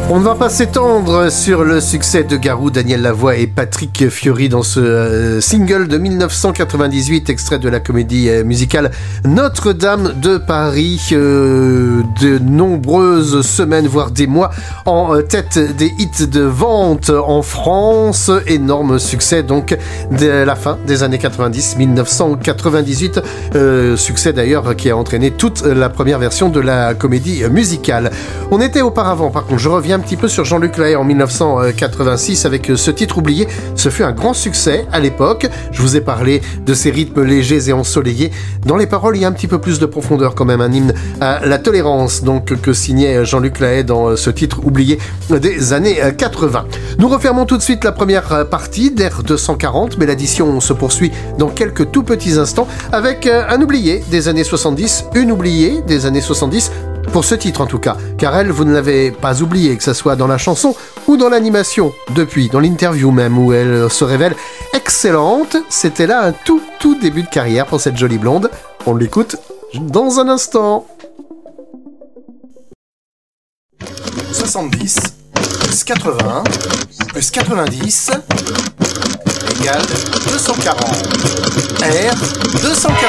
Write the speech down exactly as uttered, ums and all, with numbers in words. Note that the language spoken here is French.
On ne va pas s'étendre sur le succès de Garou, Daniel Lavoie et Patrick Fiori dans ce euh, single de mille neuf cent quatre-vingt-dix-huit, extrait de la comédie euh, musicale Notre-Dame de Paris. Euh, de nombreuses semaines, voire des mois, en euh, tête des hits de vente en France. Énorme succès donc de la fin des années quatre-vingt-dix, mille neuf cent quatre-vingt-dix-huit. Euh, succès d'ailleurs qui a entraîné toute la première version de la comédie musicale. On était auparavant, par contre, je reviens un petit peu sur Jean-Luc Lahaye en mille neuf cent quatre-vingt-six avec ce titre oublié. Ce fut un grand succès à l'époque. Je vous ai parlé de ces rythmes légers et ensoleillés. Dans les paroles, il y a un petit peu plus de profondeur quand même, un hymne à la tolérance donc que signait Jean-Luc Lahaye dans ce titre oublié des années quatre-vingts. Nous refermons tout de suite la première partie d'Air deux cent quarante, mais l'addition se poursuit dans quelques tout petits instants avec un oublié des années soixante-dix, une oubliée des années soixante-dix, pour ce titre en tout cas, car elle, vous ne l'avez pas oublié, que ce soit dans la chanson ou dans l'animation, depuis, dans l'interview même, où elle se révèle excellente. C'était là un tout tout début de carrière pour cette jolie blonde. On l'écoute dans un instant. soixante-dix plus quatre-vingts plus quatre-vingt-dix égale deux cent quarante. R deux cent quarante.